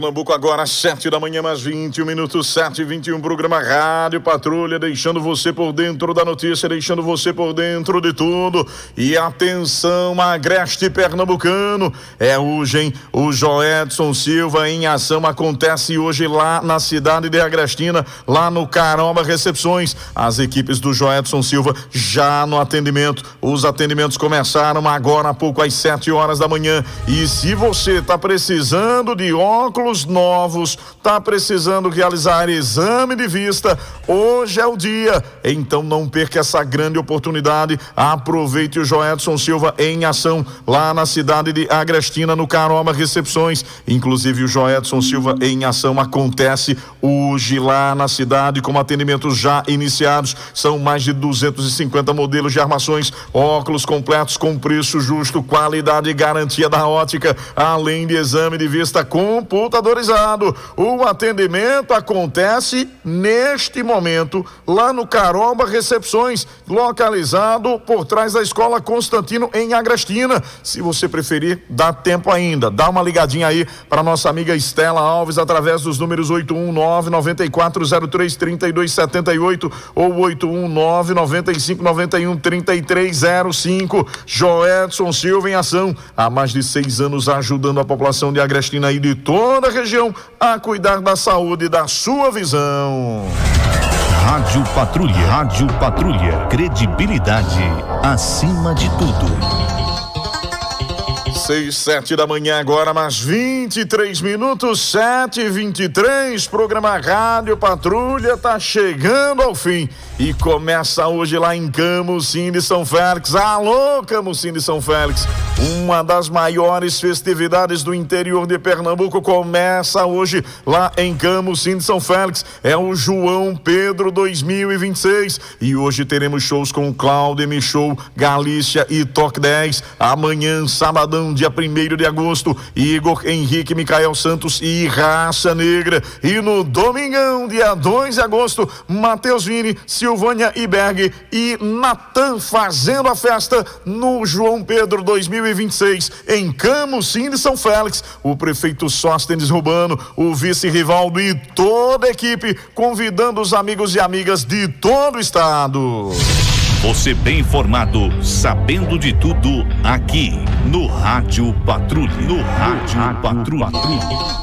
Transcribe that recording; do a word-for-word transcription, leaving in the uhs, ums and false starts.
Pernambuco agora, sete da manhã, mais vinte e um minutos, sete e vinte e um, programa Rádio Patrulha, deixando você por dentro da notícia, deixando você por dentro de tudo. E atenção, Agreste Pernambucano, é hoje, hein? O Joedson Silva em ação, acontece hoje lá na cidade de Agrestina, lá no Caroba Recepções. As equipes do Joedson Silva já no atendimento, os atendimentos começaram agora há pouco, às sete horas da manhã. E se você está precisando de óculos novos, tá precisando realizar exame de vista, hoje é o dia, então não perca essa grande oportunidade, aproveite o Joedson Silva em ação lá na cidade de Agrestina, no Caroba Recepções. Inclusive o Joedson Silva em ação acontece hoje lá na cidade, com atendimentos já iniciados. São mais de duzentos e cinquenta modelos de armações, óculos completos com preço justo, qualidade e garantia da ótica, além de exame de vista computadorizado. O atendimento acontece neste momento lá no Caroba Recepções, localizado por trás da Escola Constantino, em Agrestina. Se você preferir, dá tempo ainda, dá uma ligadinha aí para nossa amiga Estela Alves através dos números oito um nove, nove quatro zero três, três dois sete oito ou oito um nove, nove cinco nove um, três três zero cinco. Joedson Silva em ação, há mais de seis anos ajudando a população de Agrestina e de toda a região a cuidar da saúde e da sua visão. Rádio Patrulha, Rádio Patrulha, credibilidade acima de tudo. Seis, sete da manhã agora, mais vinte e três minutos, sete e vinte e três, programa Rádio Patrulha tá chegando ao fim e começa hoje lá em Camusim de São Félix. Alô, Camusim de São Félix, uma das maiores festividades do interior de Pernambuco começa hoje lá em Camusim de São Félix, é o João Pedro dois mil e vinte e seis, e hoje teremos shows com Cláudio Michou, Galícia e Toque dez. Amanhã, sabadão, dia primeiro de agosto, Igor Henrique Micael Santos e Raça Negra. E no domingão, dia dois de agosto, Matheus Vini, Silvânia Iberg e Natan fazendo a festa no João Pedro dois mil e vinte e seis, em Camusim de São Félix. O prefeito Sóstenes Rubano, o vice Rivaldo e toda a equipe convidando os amigos e amigas de todo o estado. Você bem informado, sabendo de tudo, aqui no Rádio Patrulha. No Rádio Patrulha.